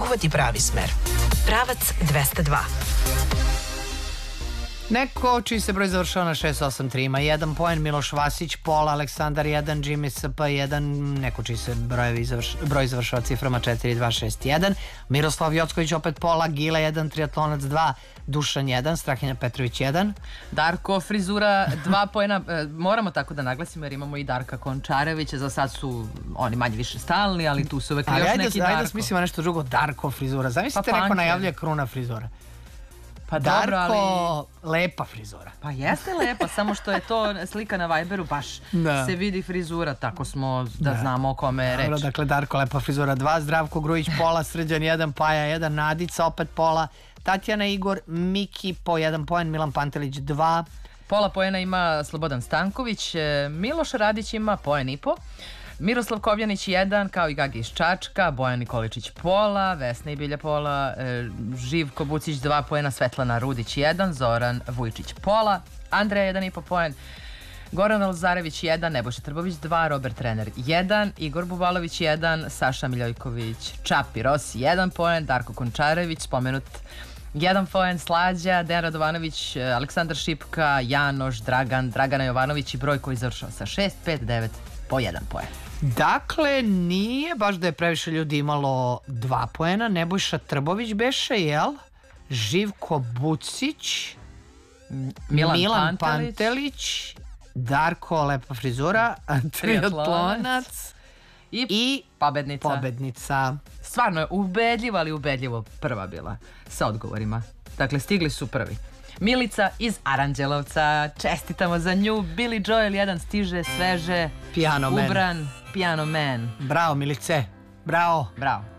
uvati pravi smer. Pravac 202. Neko čiji se broj završao na 683 ima 1 poen, Miloš Vasić pola, Aleksandar 1, Jimmy SP 1, neko čiji se broj završava ciframa 4261, Miroslav Jocković opet pola, Gile 1, Triatlonac 2, Dušan 1, Strahinja Petrović 1. Darko Frizura 2 poena, moramo tako da naglasimo jer imamo i Darka Končarevića, za sad su oni manje više stalni, ali tu su uvek još neki Darko. Ajde da smislimo nešto drugo, Darko Frizura, zamislite neko najavljuje Kruna Frizura. Pa dobro, ali... Darko, lepa frizura. Pa jeste lepa, samo što je to slika na Viberu, baš se vidi frizura, tako smo da znamo o kome je reč. Dobro, dakle, Darko, lepa frizura 2, Zdravko Grujić pola, Srđan 1, Paja 1, Nadica opet pola, Tatjana Igor, Miki po 1 poen, Milan Pantelić 2. Pola poena ima Slobodan Stanković, Miloš Radić ima poen i po, Miroslav Kovjanić 1, kao i Gagi iz Čačka, Bojan Nikoličić pola, Vesna Ibilja pola, Živko Bucić 2 poena, Svetlana Rudić 1, Zoran Vujčić pola, Andreja 1,5 poen, Goran Lazarević 1, Nebojša Trbović 2, Robert Trener 1, Igor Bubalović 1, Saša Miljojković, Čapi Rossi 1 poen, Darko Končarević spomenut 1 poen, Slađa, Dejan Radovanović, Aleksandar Šipka, Janoš, Dragana Jovanović i broj koji završao sa 6, 5, 9 po 1 poen. Dakle, nije baš da je previše ljudi imalo 2 poena. Nebojša Trbović beše, jel? Živko Bucić, Milan Pantelić, Darko, lepa frizura, Triatlonac i pobednica. Stvarno je ubedljivo, ali ubedljivo prva bila sa odgovorima. Dakle, stigli su prvi. Milica iz Aranđelovca, čestitamo za nju. Billy Joel 1 stiže, sveže, Piano Man. ubran, Piano Man. Bravo, Milice, bravo. Bravo.